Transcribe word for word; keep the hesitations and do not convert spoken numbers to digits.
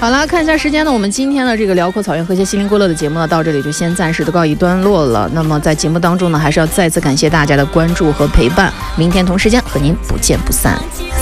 好了，看一下时间呢，我们今天的这个辽阔草原和谐心灵归乐的节目呢，到这里就先暂时的告一段落了。那么在节目当中呢，还是要再次感谢大家的关注和陪伴，明天同时间和您不见不散。